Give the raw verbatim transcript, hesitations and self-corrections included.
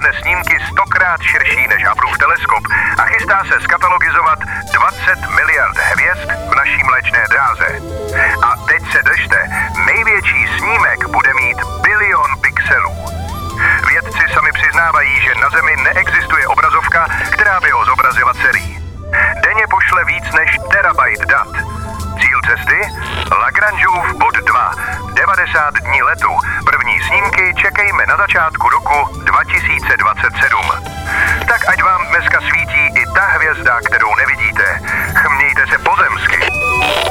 poskytne snímky stokrát širší než Hubbleův teleskop a chystá se skatalogizovat dvacet miliard hvězd v naší Mléčné dráze. A teď se držte, největší snímek bude mít bilion pixelů. Vědci sami přiznávají, že na Zemi neexistuje obrazovka, která by ho zobrazila celý. Denně pošle víc než terabajt dat. Cíl cesty? Lagrangeův bod dva. devadesát dní letu. První snímky čekejme na začátku roku dva tisíce dvacet sedm. Tak ať vám dneska svítí i ta hvězda, kterou nevidíte. Chmějte se pozemsky.